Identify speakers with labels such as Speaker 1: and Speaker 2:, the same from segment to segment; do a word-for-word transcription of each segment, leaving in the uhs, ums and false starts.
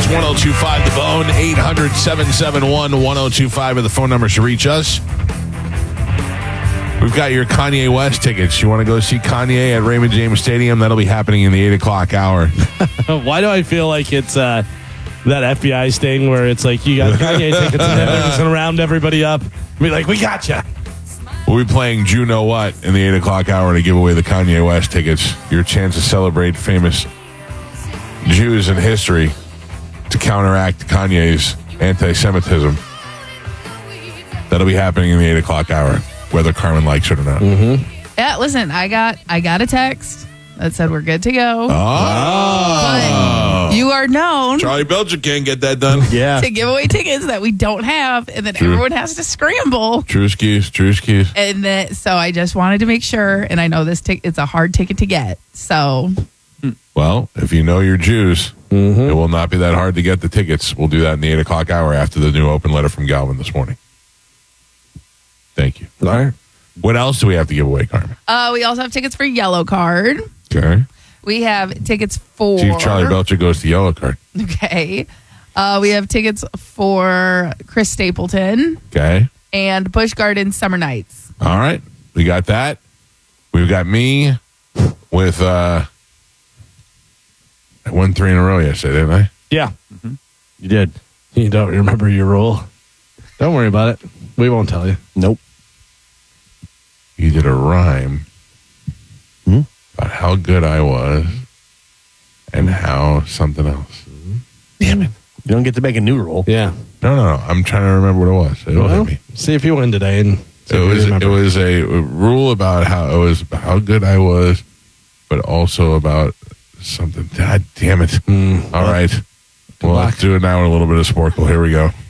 Speaker 1: one oh two five The Bone. eight hundred, seven seven one, one oh two five are the phone numbers to reach us. We've got your Kanye West tickets. You want to go see Kanye at Raymond James Stadium? That'll be happening in the eight o'clock hour.
Speaker 2: Why do I feel like it's uh, that F B I sting where it's like you got Kanye tickets and then they're just going to round everybody up and be like, we got you.
Speaker 1: We'll be playing You Know What in the eight o'clock hour to give away the Kanye West tickets. Your chance to celebrate famous Jews in history to counteract Kanye's anti-Semitism. That'll be happening in the eight o'clock hour, whether Carmen likes it or not.
Speaker 3: Mm-hmm. Yeah, listen, I got I got a text that said we're good to go.
Speaker 1: Oh.
Speaker 3: But you are known
Speaker 1: Charlie Belcher can't get that done.
Speaker 2: Yeah.
Speaker 3: to give away tickets that we don't have, and then
Speaker 1: True.
Speaker 3: everyone has to scramble.
Speaker 1: True skis, true skis.
Speaker 3: And then, so I just wanted to make sure, and I know this tic- it's a hard ticket to get. So
Speaker 1: Well, if you know your Jews,
Speaker 2: Mm-hmm.
Speaker 1: it will not be that hard to get the tickets. We'll do that in the eight o'clock hour after the new open letter from Galvin this morning. Thank you.
Speaker 2: All right.
Speaker 1: What else do we have to give away, Carmen?
Speaker 3: uh, we also have tickets for Yellow Card.
Speaker 1: Okay.
Speaker 3: We have tickets for
Speaker 1: See if Charlie Belcher goes to yellow card.
Speaker 3: Okay. Uh, we have tickets for Chris Stapleton
Speaker 1: Okay.
Speaker 3: and Busch Gardens Summer Nights.
Speaker 1: All right. We got that. We've got me with, uh, I won three in a row yesterday, didn't I?
Speaker 2: Yeah. Mm-hmm. You did. You don't remember your rule. Don't worry about it. We won't tell you.
Speaker 4: Nope.
Speaker 1: You did a rhyme
Speaker 4: Hmm?
Speaker 1: about how good I was and how something else. Damn it.
Speaker 4: You don't get to make a new rule.
Speaker 2: Yeah.
Speaker 1: No, no, no. I'm trying to remember what it was. It
Speaker 2: Well,
Speaker 1: wasn't me.
Speaker 2: see if you win today. And see
Speaker 1: It
Speaker 2: if you
Speaker 1: was it
Speaker 2: remember.
Speaker 1: was a rule about how it was about how good I was, but also about something. God damn it!
Speaker 2: Mm.
Speaker 1: All right, well,
Speaker 2: luck.
Speaker 1: let's do it now. A little bit of Sporkle. Here we go.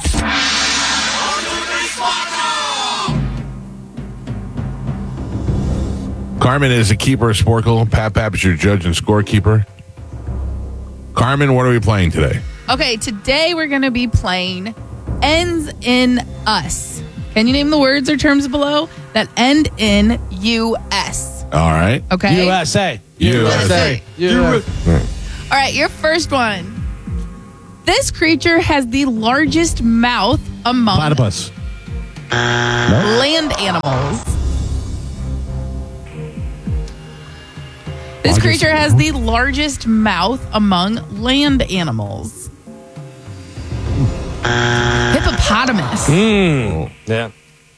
Speaker 1: Carmen is the keeper of Sporkle. Pat Pap is your judge and scorekeeper. Carmen, what are we playing today?
Speaker 3: Okay, today we're going to be playing Ends in Us. Can you name the words or terms below that end in U S?
Speaker 1: All right.
Speaker 3: Okay?
Speaker 2: U S A.
Speaker 1: U S A.
Speaker 2: U S A.
Speaker 3: All right, your first one. This creature has the largest mouth among
Speaker 4: Platypus.
Speaker 3: land animals. This creature has the largest mouth among land animals. Hippopotamus.
Speaker 2: Mm. Yeah.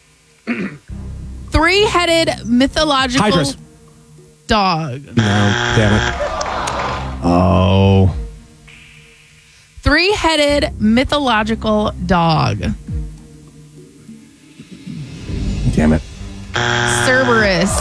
Speaker 3: Three-headed mythological
Speaker 2: Hydras.
Speaker 3: dog.
Speaker 4: No, damn it. Oh.
Speaker 3: Three-headed mythological dog.
Speaker 4: Damn it.
Speaker 3: Cerberus.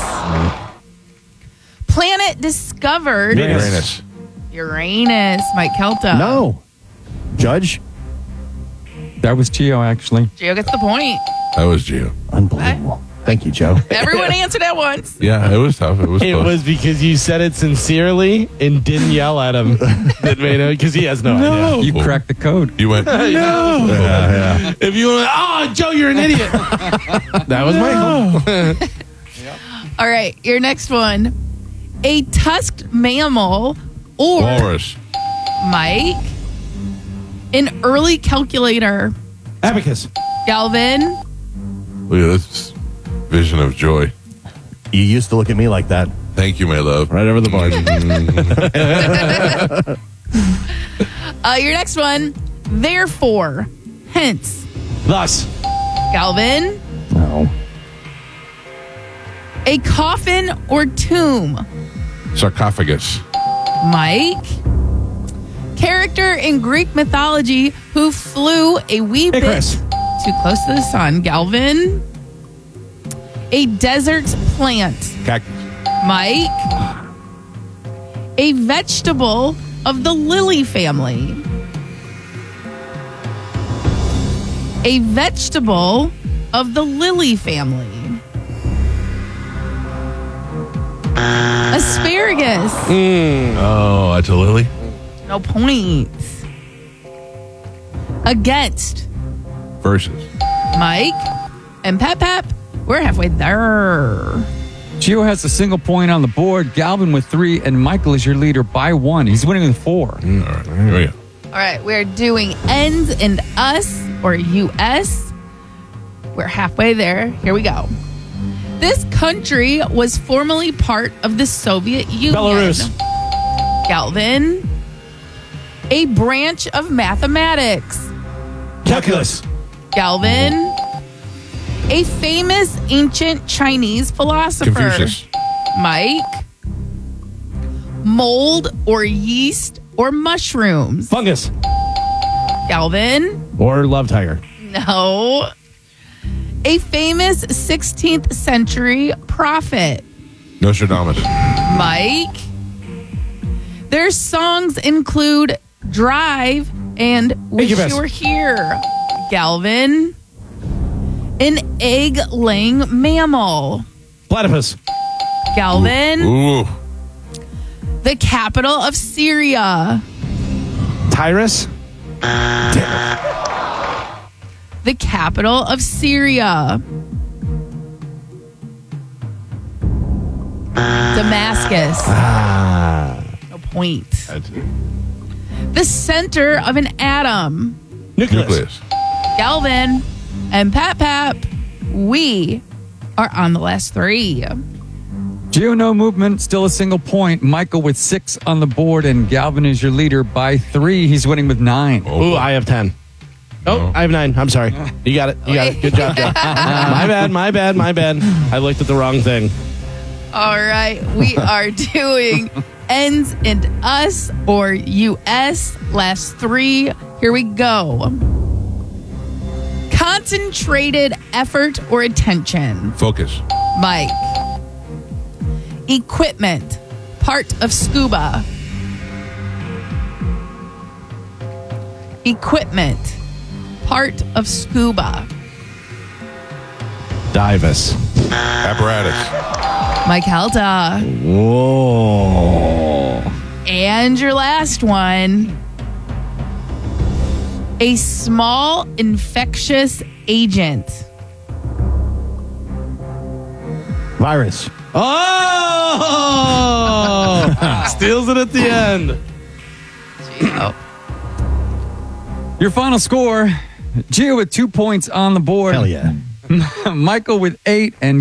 Speaker 3: Planet discovered.
Speaker 1: Uranus.
Speaker 3: Uranus. Mike Kelta.
Speaker 4: No. Judge?
Speaker 5: That was Gio, actually.
Speaker 3: Gio gets the point.
Speaker 1: That was Gio.
Speaker 4: Unbelievable. Thank you, Joe.
Speaker 3: Everyone answered at once.
Speaker 1: Yeah, it was tough. It was
Speaker 2: It
Speaker 1: close.
Speaker 2: was because you said it sincerely and didn't yell at him. That made it because he has no, idea.
Speaker 5: You cracked the code.
Speaker 1: You went.
Speaker 2: No.
Speaker 1: Yeah, yeah.
Speaker 2: If you want, oh, Joe, you're an idiot. That was Michael.
Speaker 3: All right, your next one. A tusked mammal or
Speaker 1: Walrus.
Speaker 3: Mike, an early calculator.
Speaker 2: Abacus.
Speaker 3: Galvin,
Speaker 1: Look at this vision of joy.
Speaker 4: You used to look at me like that.
Speaker 1: Thank you, my love.
Speaker 2: Right over the bar.
Speaker 3: uh, your next one. Therefore, hence.
Speaker 2: Thus.
Speaker 3: Galvin,
Speaker 4: No.
Speaker 3: a coffin or tomb.
Speaker 1: Sarcophagus.
Speaker 3: Mike, character in Greek mythology who flew a wee
Speaker 2: Icarus.
Speaker 3: bit too close to the sun. Galvin, a desert plant.
Speaker 1: Cactus.
Speaker 3: Mike, a vegetable of the lily family. A vegetable of the lily family. Asparagus.
Speaker 1: Oh, that's a lily?
Speaker 3: No points. Against.
Speaker 1: Versus.
Speaker 3: Mike and Pep Pep. We're halfway there.
Speaker 5: Gio has a single point on the board. Galvin with three, and Michael is your leader by one. He's winning with four.
Speaker 1: Mm, all right. Here we go.
Speaker 3: All right, we're doing ends in us or U S. We're halfway there. Here we go. This country was formerly part of the Soviet Union.
Speaker 2: Belarus.
Speaker 3: Galvin. A branch of mathematics.
Speaker 2: Calculus.
Speaker 3: Galvin. A famous ancient Chinese philosopher.
Speaker 1: Confucius.
Speaker 3: Mike. Mold or yeast or mushrooms.
Speaker 2: Fungus.
Speaker 3: Galvin.
Speaker 2: Or love tiger.
Speaker 3: No. A famous sixteenth century prophet.
Speaker 1: Nostradamus.
Speaker 3: Mike. Their songs include Drive and Wish
Speaker 2: Incubus.
Speaker 3: You Were Here. Galvin. An egg-laying mammal.
Speaker 2: Platypus.
Speaker 3: Galvin.
Speaker 1: Ooh.
Speaker 3: The capital of Syria.
Speaker 2: Tyrus.
Speaker 3: The capital of Syria. Damascus. No point. The center of an atom.
Speaker 2: Nucleus.
Speaker 1: Nucleus.
Speaker 3: Galvin and Pap Pap, we are on the last three.
Speaker 5: Gio, no movement, still a single point. Michael with six on the board, and Galvin is your leader by three. He's winning with nine.
Speaker 2: Ooh, I have ten. Oh,
Speaker 1: No.
Speaker 2: I have nine. I'm sorry. You got it. You got it. Good job, Joe. My bad, my bad, my bad. I looked at the wrong thing.
Speaker 3: All right, we are doing ends in us or U S. Last three. Here we go. Concentrated effort or attention.
Speaker 1: Focus.
Speaker 3: Mike. Equipment. Part of scuba. Equipment. Part of scuba.
Speaker 2: Divus.
Speaker 1: Apparatus.
Speaker 3: Mike Helta.
Speaker 2: Whoa.
Speaker 3: And your last one. A small infectious agent.
Speaker 4: Virus.
Speaker 2: Oh! Steals it at the end.
Speaker 3: Oh.
Speaker 5: Your final score, Gio with two points on the board.
Speaker 4: Hell yeah.
Speaker 5: Michael with eight, and